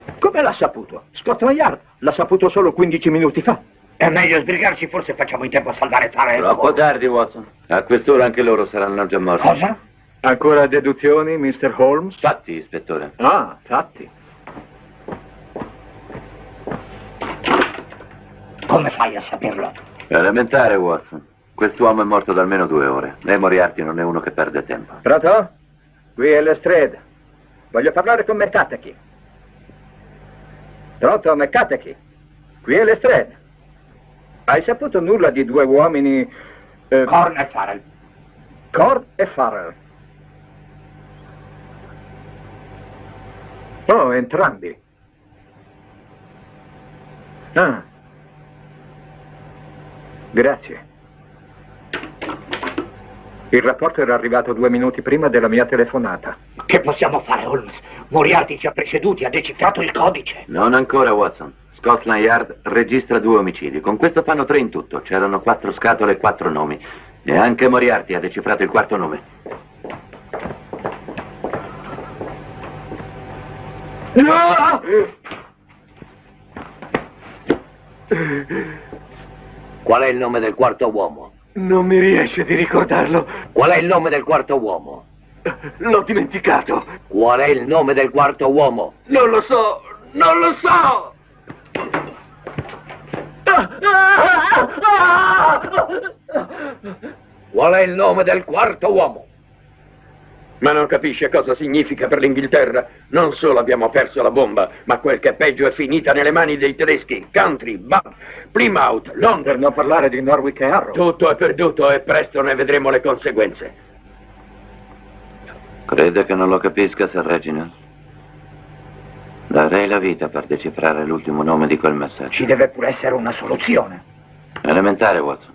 Come l'ha saputo? Scotland Yard l'ha saputo solo 15 minuti fa. È meglio sbrigarci, forse facciamo in tempo a salvare Tara. Troppo tardi, Watson. A quest'ora anche loro saranno già morti. Cosa? Ancora deduzioni, Mr. Holmes? Fatti, ispettore. Ah, fatti. Come fai a saperlo? Elementare, Watson. Quest'uomo è morto da almeno 2 ore. E Moriarty non è uno che perde tempo. Pronto? Qui è Lestrade. Voglio parlare con McCarthy. Pronto, McCarthy? Qui è Lestrade. Hai saputo nulla di 2 uomini... Corn e Farrell. Corn e Farrell. Oh, entrambi. Ah. Grazie. Il rapporto era arrivato 2 minuti prima della mia telefonata. Che possiamo fare, Holmes? Moriarty ci ha preceduti, ha decifrato il codice. Non ancora, Watson. Scotland Yard registra 2 omicidi. Con questo fanno 3 in tutto. C'erano 4 scatole e 4 nomi. E anche Moriarty ha decifrato il 4º nome. No! Qual è il nome del 4º uomo? Non mi riesce di ricordarlo. Qual è il nome del 4º uomo? L'ho dimenticato. Qual è il nome del 4º uomo? Non lo so. Non lo so. Qual è il nome del 4º uomo? Ma non capisce cosa significa per l'Inghilterra? Non solo abbiamo perso la bomba, ma quel che è peggio è finita nelle mani dei tedeschi. Country, Bath, Plymouth, London. Per non parlare di Norwich e Harrow. Tutto è perduto e presto ne vedremo le conseguenze. Crede che non lo capisca, Sir Reginald? Darei la vita per decifrare l'ultimo nome di quel messaggio. Ci deve pure essere una soluzione. Elementare, Watson.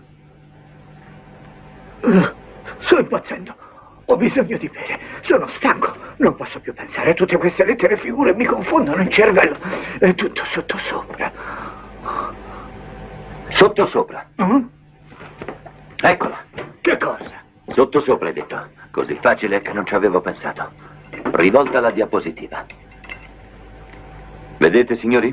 Sto impazzendo. Ho bisogno di bere. Sono stanco. Non posso più pensare. Tutte queste lettere e figure mi confondono il cervello. È tutto sottosopra. Sottosopra. Eccola. Che cosa? Sottosopra, hai detto. Così facile che non ci avevo pensato. Rivolta la diapositiva. Vedete, signori?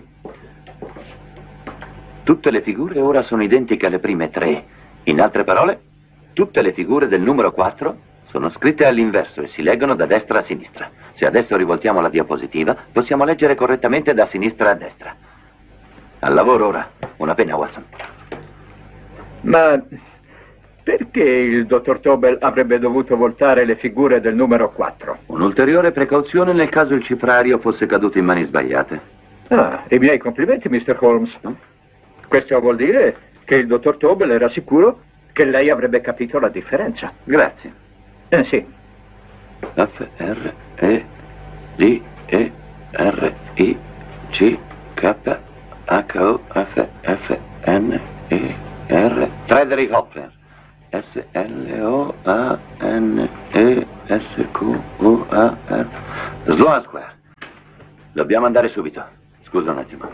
Tutte le figure ora sono identiche alle prime 3. In altre parole, tutte le figure del numero 4 sono scritte all'inverso e si leggono da destra a sinistra. Se adesso rivoltiamo la diapositiva, possiamo leggere correttamente da sinistra a destra. Al lavoro ora. Una penna, Watson. Ma perché il dottor Tobel avrebbe dovuto voltare le figure del numero 4? Un'ulteriore precauzione nel caso il cifrario fosse caduto in mani sbagliate. Ah, i miei complimenti, Mr. Holmes. Questo vuol dire che il dottor Tobel era sicuro che lei avrebbe capito la differenza. Grazie. Sì. F, R, E, D, E, R, I, C, K, H, O, F, F, N, E, R. Frederick Hopler. S, L, O, A, N, E, S, Q, U, A, R. Sloan Square. Dobbiamo andare subito. Scusa un attimo.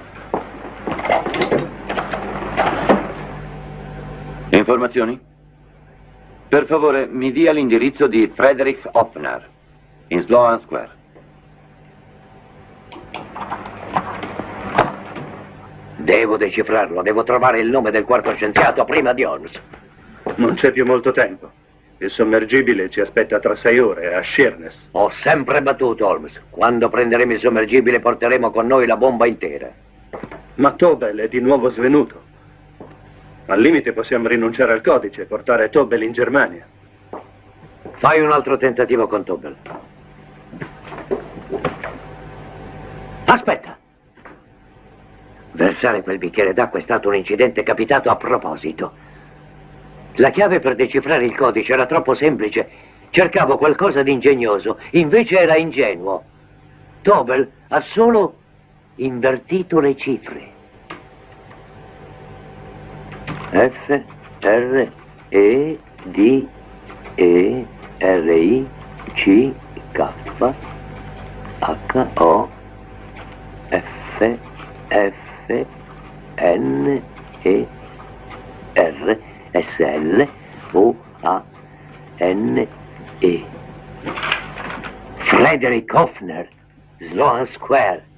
Informazioni? Per favore, mi dia l'indirizzo di Frederick Hopner, in Sloan Square. Devo decifrarlo, devo trovare il nome del 4º scienziato prima di Holmes. Non c'è più molto tempo. Il sommergibile ci aspetta tra 6 ore a Sheerness. Ho sempre battuto, Holmes. Quando prenderemo il sommergibile porteremo con noi la bomba intera. Ma Tobel è di nuovo svenuto. Al limite possiamo rinunciare al codice e portare Tobel in Germania. Fai un altro tentativo con Tobel. Aspetta. Versare quel bicchiere d'acqua è stato un incidente capitato a proposito. La chiave per decifrare il codice era troppo semplice. Cercavo qualcosa di ingegnoso, invece era ingenuo. Tobel ha solo invertito le cifre. F, R, E, D, E, R, I, C, K, H, O, F, F, N, E, R, S, L, O, A, N, E. Frederick Hopner, Sloan Square.